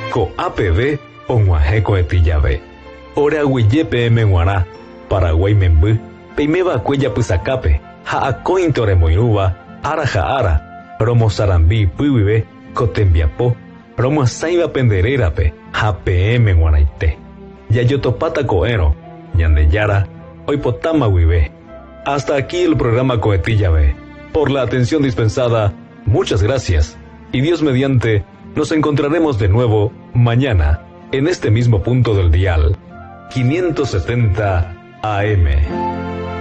ko APB onguahéko etijave. Ore aguijepe guará Paraguay memby peimevakue japysakápe ha akóinte oremoirũva ára ha ára romosarambi ipyguive ko tembiapo romoasãiva penderérape ha peẽme g̃uarãite. Jajotopáta ko'ẽrõ Ñandejára oipotáma guive. Hasta aquí el programa Coetillave. Por la atención dispensada, muchas gracias. Y Dios mediante, nos encontraremos de nuevo mañana en este mismo punto del dial 570 AM.